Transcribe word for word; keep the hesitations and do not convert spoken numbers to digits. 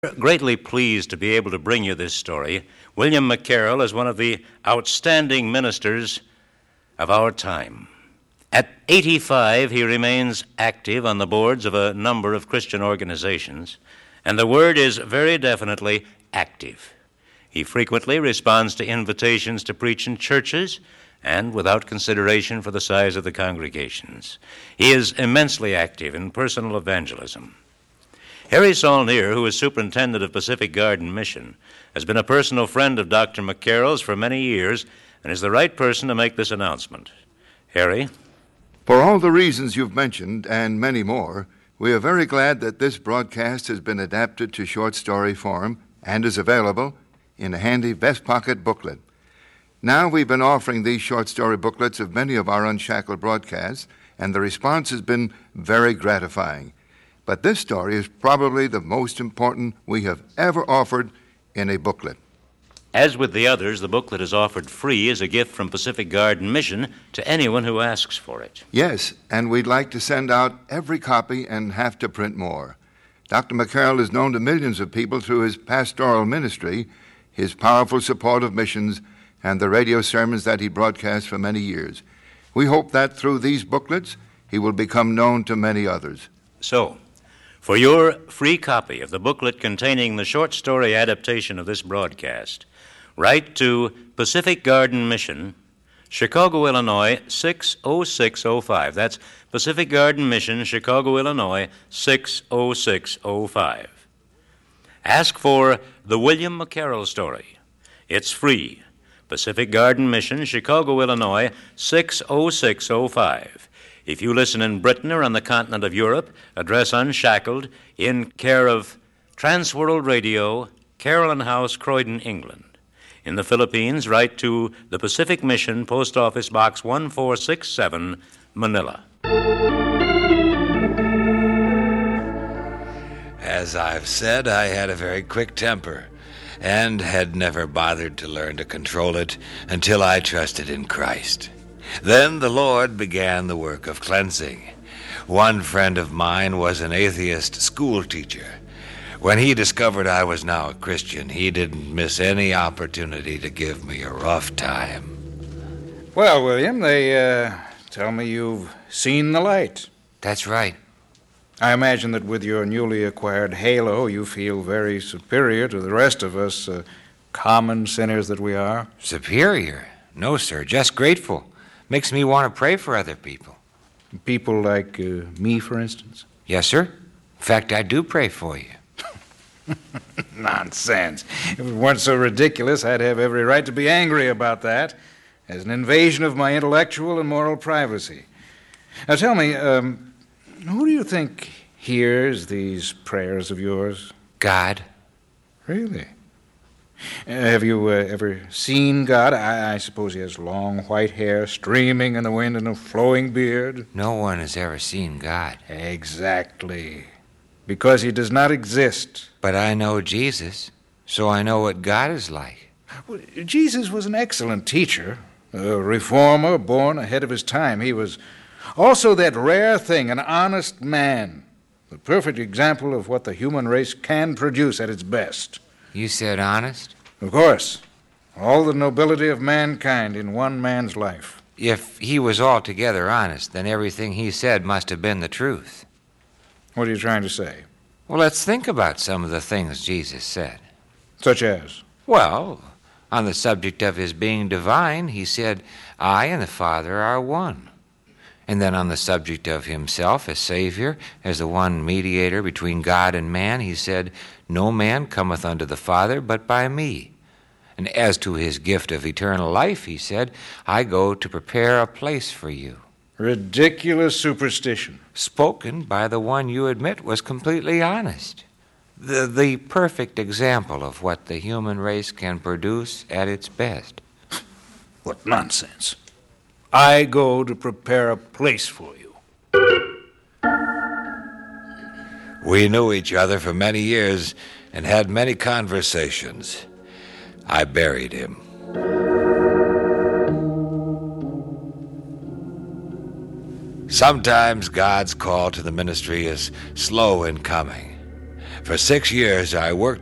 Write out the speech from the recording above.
Greatly pleased to be able to bring you this story. William McCarroll is one of the outstanding ministers of our time. At eighty-five, he remains active on the boards of a number of Christian organizations, and the word is very definitely active. He frequently responds to invitations to preach in churches and without consideration for the size of the congregations. He is immensely active in personal evangelism. Harry Saulnier, who is superintendent of Pacific Garden Mission, has been a personal friend of Doctor McCarroll's for many years and is the right person to make this announcement. Harry? For all the reasons you've mentioned, and many more, we are very glad that this broadcast has been adapted to short story form and is available in a handy vest pocket booklet. Now we've been offering these short story booklets of many of our Unshackled broadcasts, and the response has been very gratifying. But this story is probably the most important we have ever offered in a booklet. As with the others, the booklet is offered free as a gift from Pacific Garden Mission to anyone who asks for it. Yes, and we'd like to send out every copy and have to print more. Doctor McCarroll is known to millions of people through his pastoral ministry, his powerful support of missions, and the radio sermons that he broadcast for many years. We hope that through these booklets, he will become known to many others. So, for your free copy of the booklet containing the short story adaptation of this broadcast, write to Pacific Garden Mission, Chicago, Illinois, six oh six oh five. That's Pacific Garden Mission, Chicago, Illinois, six oh six oh five. Ask for the William McCarroll story. It's free. Pacific Garden Mission, Chicago, Illinois, six oh six oh five. If you listen in Britain or on the continent of Europe, address Unshackled in care of Transworld Radio, Carolyn House, Croydon, England. In the Philippines, write to the Pacific Mission, Post Office Box one four six seven, Manila. As I've said, I had a very quick temper and had never bothered to learn to control it until I trusted in Christ. Then the Lord began the work of cleansing. One friend of mine was an atheist school teacher. When he discovered I was now a Christian, he didn't miss any opportunity to give me a rough time. Well, William, they uh, tell me you've seen the light. That's right. I imagine that with your newly acquired halo, you feel very superior to the rest of us, uh, common sinners that we are. Superior? No, sir, just grateful. Makes me want to pray for other people. People like uh, me, for instance? Yes, sir. In fact, I do pray for you. Nonsense. If it weren't so ridiculous, I'd have every right to be angry about that as an invasion of my intellectual and moral privacy. Now tell me, um, who do you think hears these prayers of yours? God. Really? Uh, have you uh, ever seen God? I, I suppose he has long white hair streaming in the wind and a flowing beard. No one has ever seen God. Exactly. Because he does not exist. But I know Jesus, so I know what God is like. Well, Jesus was an excellent teacher, a reformer born ahead of his time. He was also that rare thing, an honest man, the perfect example of what the human race can produce at its best. You said honest? Of course. All the nobility of mankind in one man's life. If he was altogether honest, then everything he said must have been the truth. What are you trying to say? Well, let's think about some of the things Jesus said. Such as? Well, on the subject of his being divine, he said, I and the Father are one. And then on the subject of himself as Savior, as the one mediator between God and man, he said, no man cometh unto the Father but by me. And as to his gift of eternal life, he said, I go to prepare a place for you. Ridiculous superstition. Spoken by the one you admit was completely honest. The, the perfect example of what the human race can produce at its best. What nonsense. I go to prepare a place for you. We knew each other for many years and had many conversations. I buried him. Sometimes God's call to the ministry is slow in coming. For six years, I worked